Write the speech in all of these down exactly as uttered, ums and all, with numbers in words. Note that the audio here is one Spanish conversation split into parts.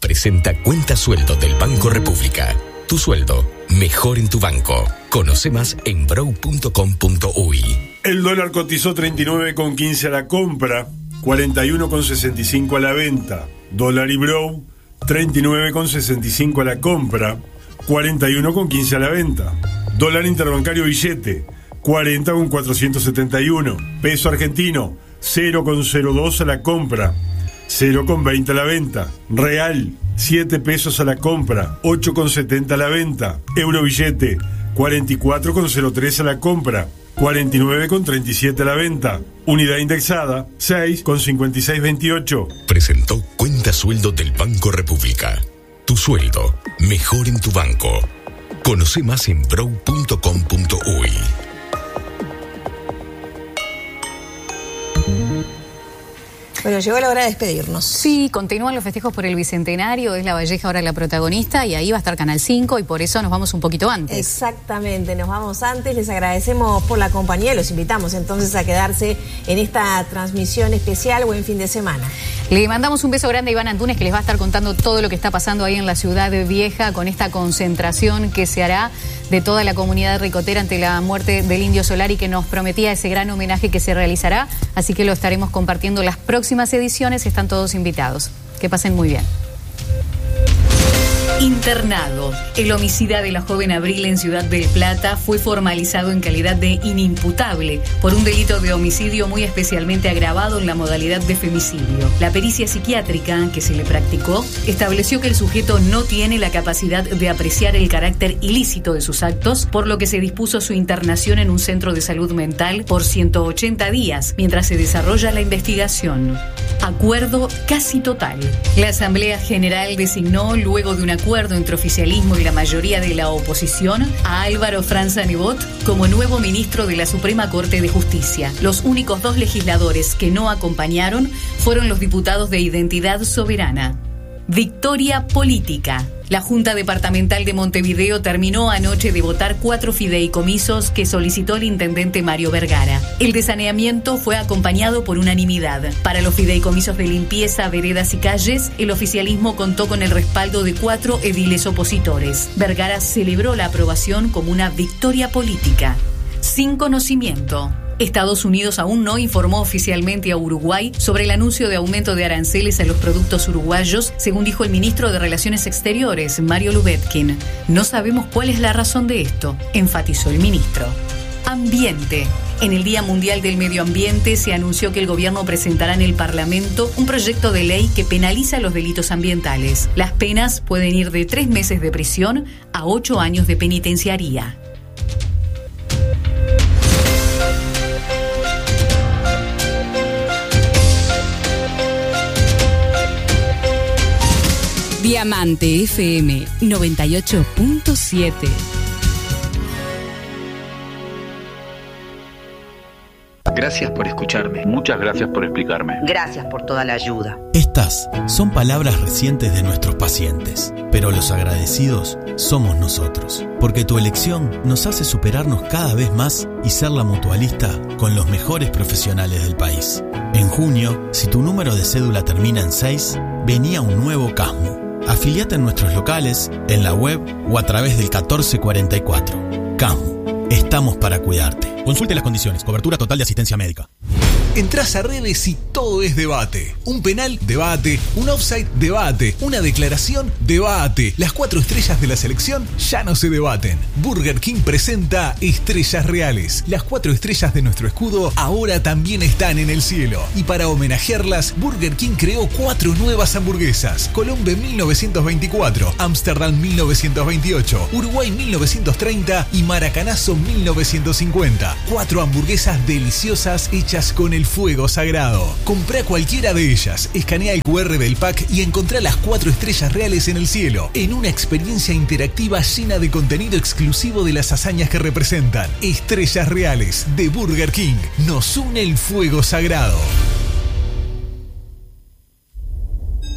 presenta Cuenta Sueldo del Banco República. Tu sueldo, mejor en tu banco. Conoce más en brow punto com punto uy. El dólar cotizó treinta y nueve con quince a la compra, cuarenta y uno con sesenta y cinco a la venta. Dólar y Brow, treinta y nueve con sesenta y cinco a la compra, cuarenta y uno con quince a la venta. Dólar interbancario billete, cuarenta con cuatrocientos setenta y uno. Peso argentino, cero con cero dos a la compra, cero con veinte a la venta. Real, siete pesos a la compra, ocho con setenta a la venta. Euro billete, cuarenta y cuatro con cero tres a la compra, cuarenta y nueve con treinta y siete a la venta. Unidad indexada, seis con cincuenta y seis veintiocho. Presentó Cuenta Sueldo del Banco República. Tu sueldo, mejor en tu banco. Conoce más en brow punto com punto uy. Bueno, llegó la hora de despedirnos. Sí, continúan los festejos por el Bicentenario, es La Valleja ahora la protagonista y ahí va a estar Canal cinco y por eso nos vamos un poquito antes. Exactamente, nos vamos antes, les agradecemos por la compañía, los invitamos entonces a quedarse en esta transmisión especial. Buen fin de semana. Le mandamos un beso grande a Iván Antunes, que les va a estar contando todo lo que está pasando ahí en la Ciudad Vieja con esta concentración que se hará de toda la comunidad ricotera ante la muerte del Indio Solari, que nos prometía ese gran homenaje que se realizará, así que lo estaremos compartiendo las próximas ediciones. Están todos invitados. Que pasen muy bien. Internado. El homicida de la joven Abril en Ciudad del Plata fue formalizado en calidad de inimputable por un delito de homicidio muy especialmente agravado en la modalidad de femicidio. La pericia psiquiátrica que se le practicó estableció que el sujeto no tiene la capacidad de apreciar el carácter ilícito de sus actos, por lo que se dispuso su internación en un centro de salud mental por ciento ochenta días, mientras se desarrolla la investigación. Acuerdo casi total. La Asamblea General designó, luego de un acuerdo entre oficialismo y la mayoría de la oposición, a Álvaro Franza Nebot como nuevo ministro de la Suprema Corte de Justicia. Los únicos dos legisladores que no acompañaron fueron los diputados de Identidad Soberana. Victoria política. La Junta Departamental de Montevideo terminó anoche de votar cuatro fideicomisos que solicitó el intendente Mario Vergara. El desaneamiento fue acompañado por unanimidad. Para los fideicomisos de limpieza, veredas y calles, el oficialismo contó con el respaldo de cuatro ediles opositores. Vergara celebró la aprobación como una victoria política. Sin conocimiento. Estados Unidos aún no informó oficialmente a Uruguay sobre el anuncio de aumento de aranceles a los productos uruguayos, según dijo el ministro de Relaciones Exteriores, Mario Lubetkin. No sabemos cuál es la razón de esto, enfatizó el ministro. Ambiente. En el Día Mundial del Medio Ambiente se anunció que el gobierno presentará en el Parlamento un proyecto de ley que penaliza los delitos ambientales. Las penas pueden ir de tres meses de prisión a ocho años de penitenciaría. Diamante F M noventa y ocho punto siete. Gracias por escucharme. Muchas gracias por explicarme. Gracias por toda la ayuda. Estas son palabras recientes de nuestros pacientes, pero los agradecidos somos nosotros, porque tu elección nos hace superarnos cada vez más y ser la mutualista con los mejores profesionales del país. En junio, si tu número de cédula termina en seis, venía un nuevo CASMU. Afiliate en nuestros locales, en la web o a través del catorce cuarenta y cuatro. CASMU. Estamos para cuidarte. Consulte las condiciones. Cobertura total de asistencia médica. Entrás a redes y todo es debate. Un penal, debate. Un offside, debate. Una declaración, debate. Las cuatro estrellas de la selección ya no se debaten. Burger King presenta Estrellas Reales. Las cuatro estrellas de nuestro escudo ahora también están en el cielo. Y para homenajearlas, Burger King creó cuatro nuevas hamburguesas. Colombe mil novecientos veinticuatro, Ámsterdam mil novecientos veintiocho, Uruguay mil novecientos treinta y Maracanazo mil novecientos cincuenta. Cuatro hamburguesas deliciosas hechas con el fuego sagrado. Comprá cualquiera de ellas, escanea el cu erre del pack y encontrá las cuatro estrellas reales en el cielo, en una experiencia interactiva llena de contenido exclusivo de las hazañas que representan. Estrellas Reales de Burger King. Nos une el fuego sagrado.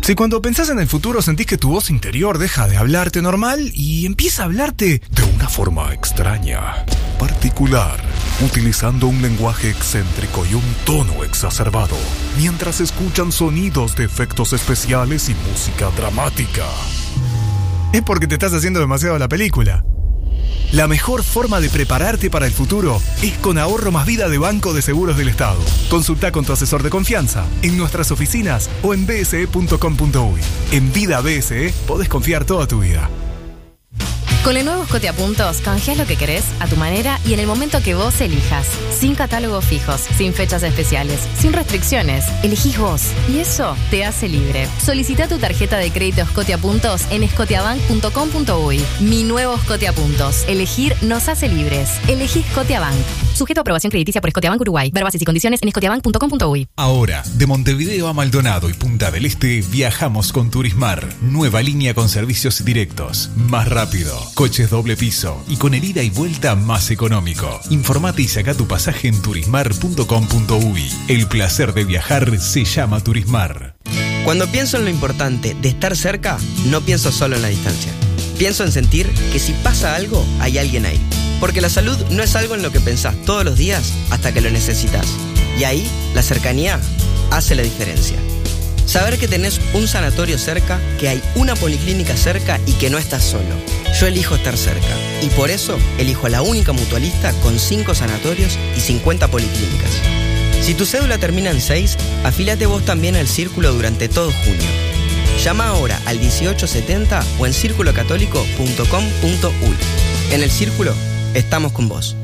Si cuando pensás en el futuro sentís que tu voz interior deja de hablarte normal y empieza a hablarte de una forma extraña, particular, utilizando un lenguaje excéntrico y un tono exacerbado, mientras escuchan sonidos de efectos especiales y música dramática, es porque te estás haciendo demasiado la película. La mejor forma de prepararte para el futuro es con Ahorro Más Vida de Banco de Seguros del Estado. Consulta con tu asesor de confianza en nuestras oficinas o en b s e punto com punto u y. En Vida B S E podés confiar toda tu vida. Con Lenovo Scotia Puntos, canjeás lo que querés a tu manera y en el momento que vos elijas. Sin catálogos fijos, sin fechas especiales, sin restricciones. Elegís vos y eso te hace libre. Solicita tu tarjeta de crédito Scotia Puntos en scotiabank punto com punto u y. Mi nuevo Scotia Puntos. Elegir nos hace libres. Elegí Scotiabank. Sujeto a aprobación crediticia por Scotiabank Uruguay. Ver bases y condiciones en scotiabank punto com punto u y. Ahora, de Montevideo a Maldonado y Punta del Este, viajamos con Turismar. Nueva línea con servicios directos. Más rápido. Coches doble piso y con el ida y vuelta más económico. Informate y saca tu pasaje en turismar punto com punto u y. El placer de viajar se llama Turismar. Cuando pienso en lo importante de estar cerca, no pienso solo en la distancia. Pienso en sentir que si pasa algo, hay alguien ahí. Porque la salud no es algo en lo que pensás todos los días hasta que lo necesitas. Y ahí, la cercanía hace la diferencia. Saber que tenés un sanatorio cerca, que hay una policlínica cerca y que no estás solo. Yo elijo estar cerca y por eso elijo a la única mutualista con cinco sanatorios y cincuenta policlínicas. Si tu cédula termina en seis, afílate vos también al Círculo durante todo junio. Llama ahora al dieciocho setenta o en círculo católico punto com punto u y. En el Círculo estamos con vos.